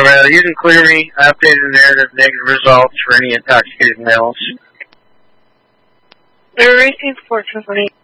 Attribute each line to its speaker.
Speaker 1: Well, you can clear me. I updated the narrative negative results for any intoxicated males.
Speaker 2: We received 1420.